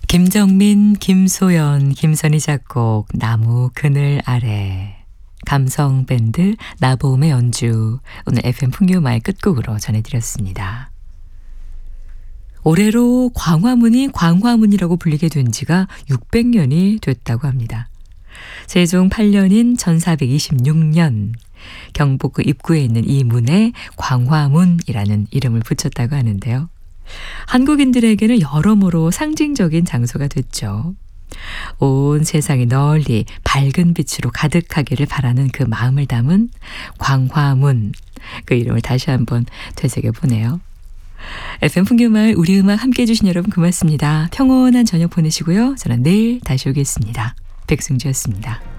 김정민, 김소연, 김선희 작곡, 나무 그늘 아래. 감성 밴드 나보음의 연주. 오늘 FM 풍요마의 끝곡으로 전해드렸습니다. 올해로 광화문이 광화문이라고 불리게 된 지가 600년이 됐다고 합니다. 세종 8년인 1426년 경복궁 입구에 있는 이 문에 광화문이라는 이름을 붙였다고 하는데요. 한국인들에게는 여러모로 상징적인 장소가 됐죠. 온 세상이 널리 밝은 빛으로 가득하기를 바라는 그 마음을 담은 광화문, 그 이름을 다시 한번 되새겨보네요. FM 풍교마을 우리 음악 함께해 주신 여러분 고맙습니다. 평온한 저녁 보내시고요. 저는 내일 다시 오겠습니다. 백승주였습니다.